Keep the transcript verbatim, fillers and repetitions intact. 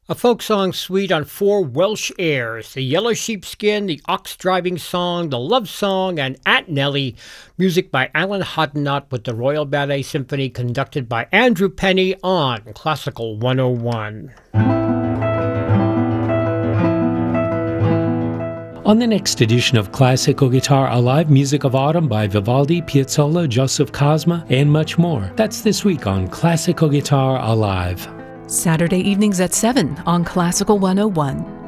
A folk song suite on four Welsh airs: the Yellow Sheepskin, the Ox Driving Song, the Love Song, and At Nelly. Music by Alan Hodnott with the Royal Ballet Symphony conducted by Andrew Penny on Classical one oh one. On the next edition of Classical Guitar Alive, music of autumn by Vivaldi, Piazzolla, Joseph Cosma, and much more. That's this week on Classical Guitar Alive. Saturday evenings at seven on Classical one oh one.